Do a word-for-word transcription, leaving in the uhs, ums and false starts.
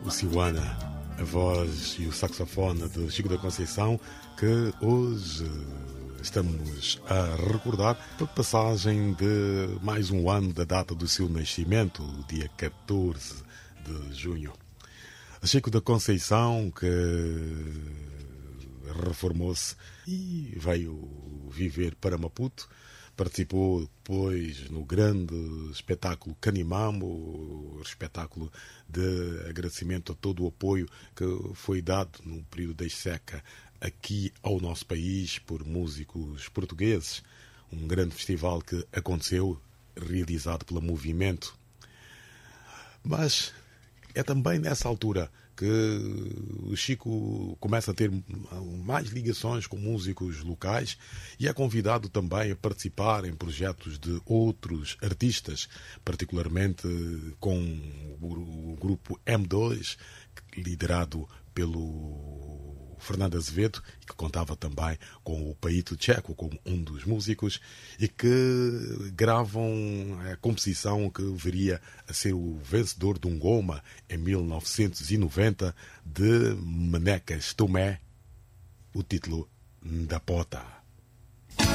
o Siwana, a voz e o saxofone de Chico da Conceição, que hoje estamos a recordar por passagem de mais um ano da data do seu nascimento, o dia catorze de junho. A Chico da Conceição, que reformou-se e veio viver para Maputo, participou depois no grande espetáculo Canimambo, espetáculo de agradecimento a todo o apoio que foi dado no período da seca aqui ao nosso país por músicos portugueses. Um grande festival que aconteceu, realizado pelo Movimento. Mas é também nessa altura que o Chico começa a ter mais ligações com músicos locais e é convidado também a participar em projetos de outros artistas, particularmente com o grupo M dois, liderado pelo Fernando Azevedo, que contava também com o Paíto Checo como um dos músicos, e que gravam a composição que viria a ser o vencedor de um Goma em mil novecentos e noventa de Menecas Tomé, o título da Pota.